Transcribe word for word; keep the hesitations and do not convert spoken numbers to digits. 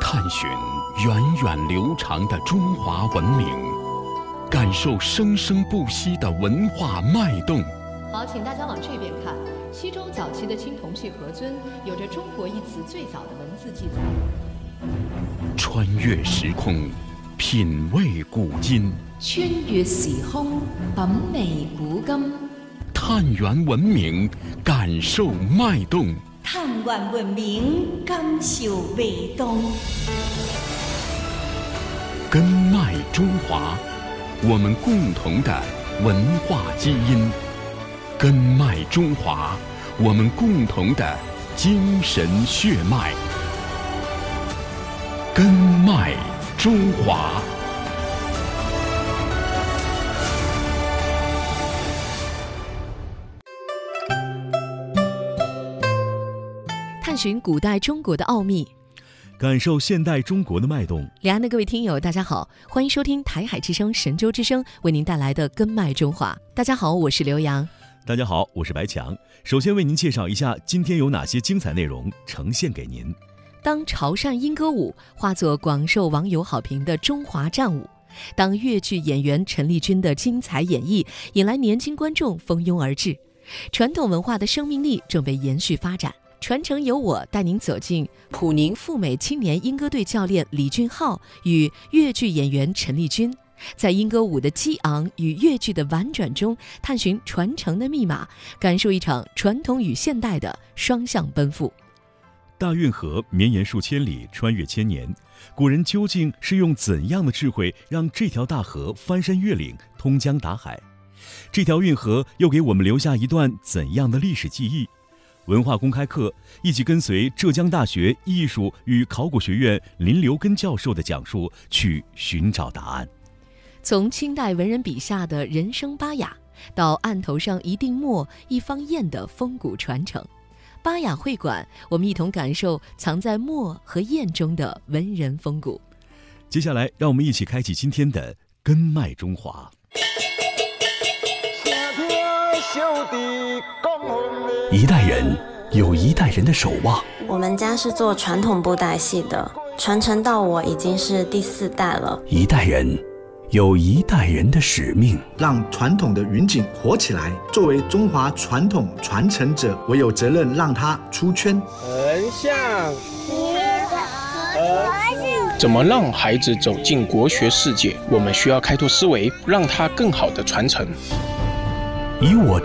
探寻源远流长的中华文明，感受生生不息的文化脉动。 好，请大家往这边看。西周早期的青铜器盒尊有着“中国”一词最早的文字记载。 穿越时空，品味古今。 穿越时空，品味古今。 探源文明，感受脉动。 探源文明，感受脉动。 根脉中华，我们共同的文化基因。根脉中华，我们共同的精神血脉。根脉中华。 探寻古代中国的奥秘， 感受现代中国的脉动。 两岸的各位听友，大家好，欢迎收听台海之声神州之声为您带来的根脉中华。大家好，我是刘洋。 大家好，我是白强。首先为您介绍一下今天有哪些精彩内容呈现给您。 当潮汕莺歌舞化作广受网友好评的中华战舞，当粤剧演员陈丽君的精彩演绎引来年轻观众蜂拥而至，传统文化的生命力正被延续发展。传承由我带您走进普宁赴美青年莺歌队教练李俊浩与粤剧演员陈丽君，在莺歌舞的激昂与粤剧的婉转中探寻传承的密码，感受一场传统与现代的双向奔赴。 大运河绵延数千里，穿越千年，古人究竟是用怎样的智慧让这条大河翻山越岭，通江达海？这条运河又给我们留下一段怎样的历史记忆？文化公开课，一起跟随浙江大学艺术与考古学院林留根教授的讲述，去寻找答案。 从清代文人笔下的人生巴雅，到案头上一定墨一方砚的风骨传承，巴雅会馆，我们一同感受藏在墨和砚中的文人风骨。 接下来让我们一起开启今天的根脉中华。 一代人有一代人的守望。 我们家是做传统布袋戏的，传承到我已经是第四代了。 一代人有一代人的使命， 让传统的云锦活起来。作为中华传统传承者，我有责任让它出圈。 横向怎么让孩子走进国学世界？我们需要开拓思维，让他更好的传承。 以我